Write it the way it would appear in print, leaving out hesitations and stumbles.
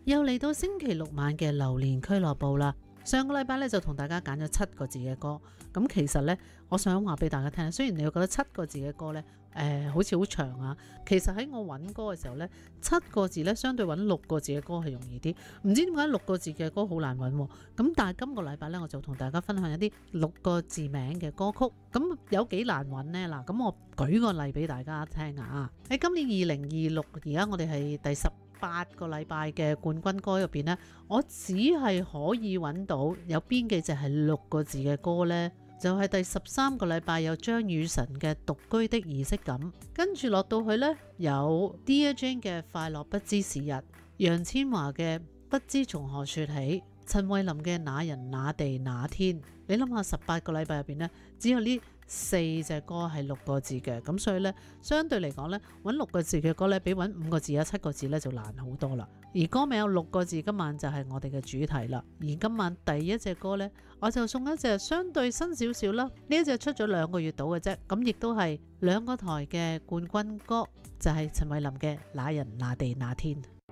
又嚟到星期六晚嘅流年俱樂部啦。上個禮拜咧就同大家揀咗7個字嘅歌，咁其實呢，我想話俾大家聽，雖然你會覺得7個字嘅歌呢，好似好長啊，其實喺我揾歌嘅時候呢，7個字呢相對揾6個字嘅歌係容易啲。唔知點解6個字嘅歌好難揾喎，咁但係今個禮拜呢，我就同大家分享一啲6個字名嘅歌曲，咁有幾難揾呢？嗱，咁我舉個例俾大家聽啊！喺今年2026，而家我哋係第18個禮拜嘅冠軍歌入邊呢，我只係可以揾到有邊幾隻係6個字嘅歌呢？就係第13個禮拜有張雨晨嘅獨居的儀式感，跟住落到去呢，有 Dear Jane 嘅快樂不知時日，楊千嬅嘅不知從何說起，陳慧琳嘅那人那地那天。你諗下18個禮拜入邊呢，只有呢4隻歌係6個字嘅，咁所以呢，相對嚟講呢，揾6個字嘅歌呢，比揾5個字啊7個字呢就難好多啦。而歌名有6個字，今晚就係我哋嘅主題啦。而今晚第一隻歌呢，我就送一隻相對新少少啦，呢一隻出咗2個月到嘅啫，咁亦都係2個台嘅冠軍歌，就係陳慧琳嘅那人那地那天。